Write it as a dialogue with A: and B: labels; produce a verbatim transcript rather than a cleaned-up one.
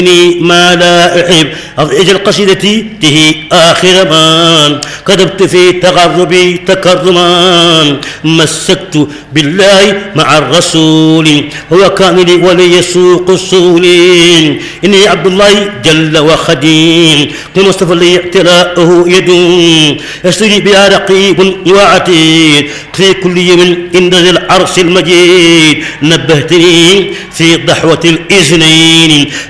A: ما لا أحب أضعج القصيدة به آخر ما كتبت في تغربي تكرما مسكت بالله مع الرسول هو كامل ولي يسوق السول إني عبد الله جل وخديم لمصطفى لي اعتلاؤه يدوم يشتري بها رقيب وعتيد في كل يوم عند ذي العرش المجيد نبهتني في ضحوة الإذنين